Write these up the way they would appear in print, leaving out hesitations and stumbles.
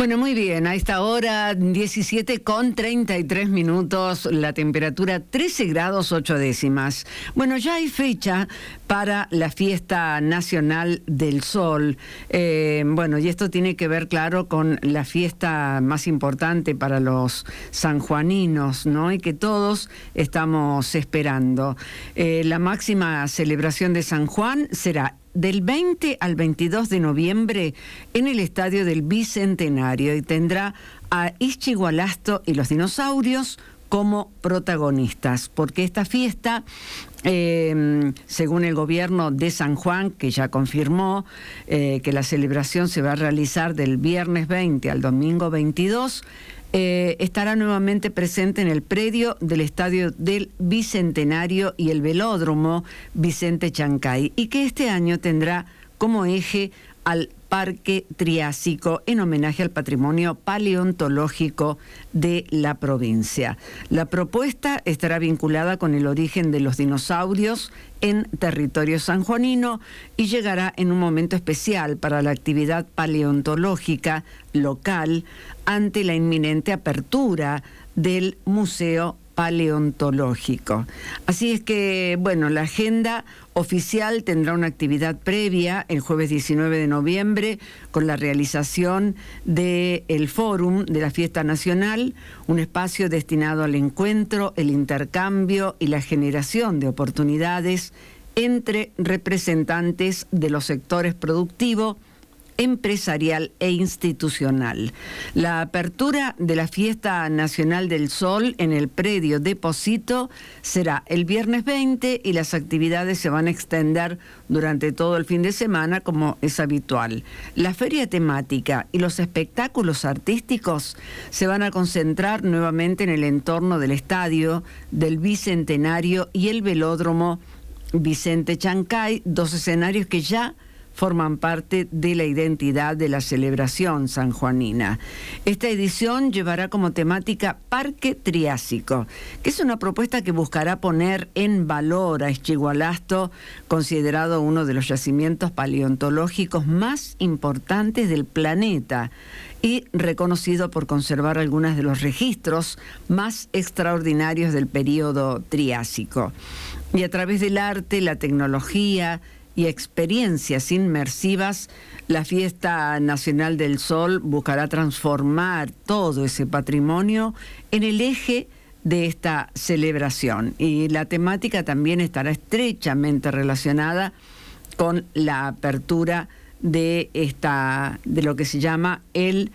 Bueno, muy bien, a esta hora 17:33, la temperatura 13 grados 8 décimas. Bueno, ya hay fecha para la Fiesta Nacional del Sol. Bueno, y esto tiene que ver, claro, con la fiesta más importante para los sanjuaninos, ¿no? Y que todos estamos esperando. La máxima celebración de San Juan será del 20 al 22 de noviembre en el Estadio del Bicentenario y tendrá a Ischigualasto y los dinosaurios como protagonistas, porque esta fiesta, según el gobierno de San Juan, que ya confirmó que la celebración se va a realizar del viernes 20 al domingo 22, estará nuevamente presente en el predio del Estadio del Bicentenario y el Velódromo Vicente Chancay, y que este año tendrá como eje al Parque Triásico en homenaje al patrimonio paleontológico de la provincia. La propuesta estará vinculada con el origen de los dinosaurios en territorio sanjuanino y llegará en un momento especial para la actividad paleontológica local ante la inminente apertura del Museo Paleontológico. Así es que, bueno, la agenda oficial tendrá una actividad previa el jueves 19 de noviembre con la realización del Fórum de la Fiesta Nacional, un espacio destinado al encuentro, el intercambio y la generación de oportunidades entre representantes de los sectores productivo, empresarial e institucional. La apertura de la Fiesta Nacional del Sol en el predio Depósito será el viernes 20 y las actividades se van a extender durante todo el fin de semana como es habitual. La feria temática y los espectáculos artísticos se van a concentrar nuevamente en el entorno del Estadio del Bicentenario y el Velódromo Vicente Chancay, dos escenarios que ya forman parte de la identidad de la celebración sanjuanina. Esta edición llevará como temática Parque Triásico, que es una propuesta que buscará poner en valor a Ischigualasto, considerado uno de los yacimientos paleontológicos más importantes del planeta y reconocido por conservar algunos de los registros más extraordinarios del período Triásico. Y a través del arte, la tecnología y experiencias inmersivas, la Fiesta Nacional del Sol buscará transformar todo ese patrimonio en el eje de esta celebración. Y la temática también estará estrechamente relacionada con la apertura de lo que se llama el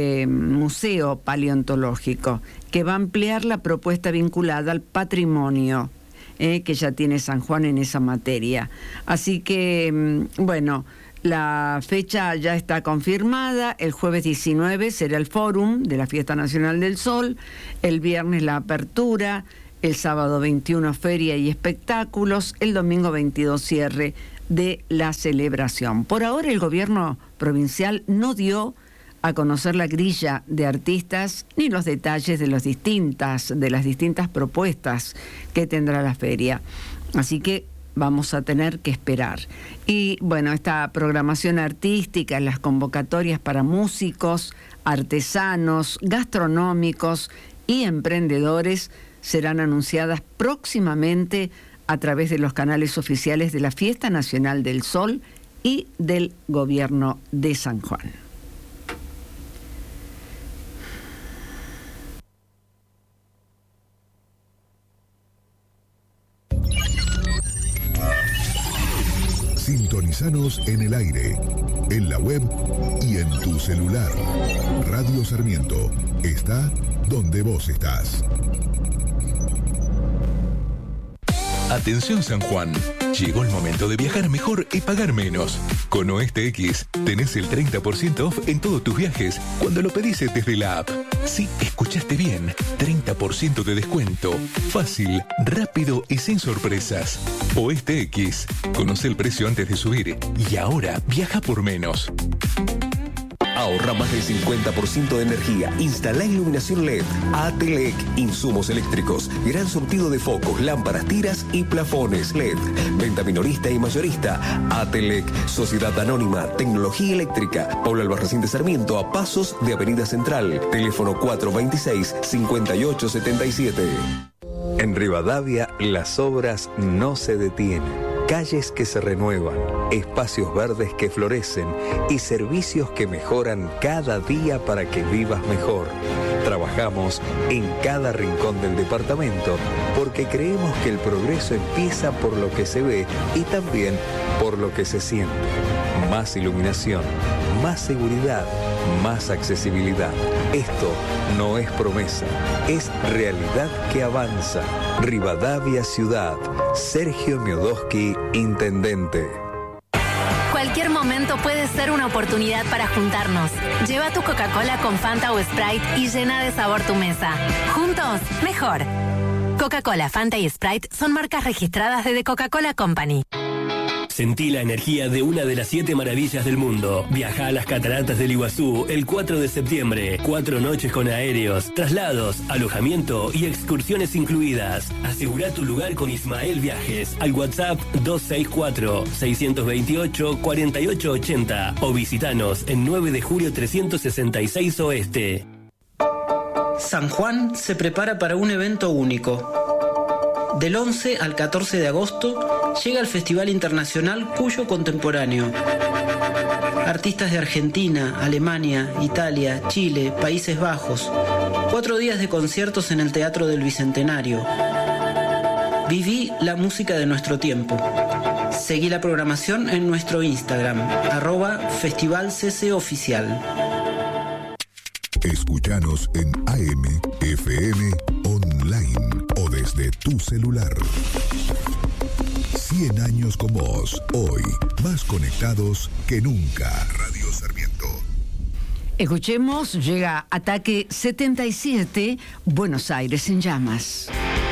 Museo Paleontológico, que va a ampliar la propuesta vinculada al patrimonio que ya tiene San Juan en esa materia. Así que, bueno, la fecha ya está confirmada. El jueves 19 será el Fórum de la Fiesta Nacional del Sol, el viernes la apertura, el sábado 21 feria y espectáculos, el domingo 22 cierre de la celebración. Por ahora el gobierno provincial no dio a conocer la grilla de artistas ni los detalles de las distintas propuestas que tendrá la feria. Así que vamos a tener que esperar. Y bueno, esta programación artística, las convocatorias para músicos, artesanos, gastronómicos y emprendedores serán anunciadas próximamente a través de los canales oficiales de la Fiesta Nacional del Sol y del Gobierno de San Juan. Sintonizanos en el aire, en la web y en tu celular. Radio Sarmiento está donde vos estás. Atención San Juan, llegó el momento de viajar mejor y pagar menos. Con Oeste X tenés el 30% off en todos tus viajes cuando lo pedís desde la app. Sí, escuchaste bien, 30% de descuento. Fácil, rápido y sin sorpresas. Oeste X, conoce el precio antes de subir y ahora viaja por menos. Ahorra más del 50% de energía. Instala iluminación LED. Atelec, insumos eléctricos. Gran surtido de focos, lámparas, tiras y plafones LED. Venta minorista y mayorista. Atelec, Sociedad Anónima, Tecnología Eléctrica. Paula Albarracín de Sarmiento, a pasos de Avenida Central. Teléfono 426-5877. En Rivadavia, las obras no se detienen. Calles que se renuevan, espacios verdes que florecen y servicios que mejoran cada día para que vivas mejor. Trabajamos en cada rincón del departamento porque creemos que el progreso empieza por lo que se ve y también por lo que se siente. Más iluminación, más seguridad, más accesibilidad. Esto no es promesa, es realidad que avanza. Rivadavia Ciudad. Sergio Miodoski, Intendente. Cualquier momento puede ser una oportunidad para juntarnos. Lleva tu Coca-Cola con Fanta o Sprite y llena de sabor tu mesa. Juntos, mejor. Coca-Cola, Fanta y Sprite son marcas registradas de The Coca-Cola Company. Sentí la energía de una de las 7 maravillas del mundo. Viaja a las cataratas del Iguazú el 4 de septiembre. 4 noches con aéreos, traslados, alojamiento y excursiones incluidas. Asegura tu lugar con Ismael Viajes al WhatsApp 264-628-4880 o visitanos en 9 de julio 366 Oeste. San Juan se prepara para un evento único. Del 11 al 14 de agosto llega el Festival Internacional Cuyo Contemporáneo. Artistas de Argentina, Alemania, Italia, Chile, Países Bajos. 4 días de conciertos en el Teatro del Bicentenario. Viví la música de nuestro tiempo. Seguí la programación en nuestro Instagram, @FestivalCCOficial. Escúchanos en AM, FM, online o desde tu celular. 100 años con vos, hoy más conectados que nunca. Radio Sarmiento. Escuchemos, llega Ataque 77, Buenos Aires en llamas.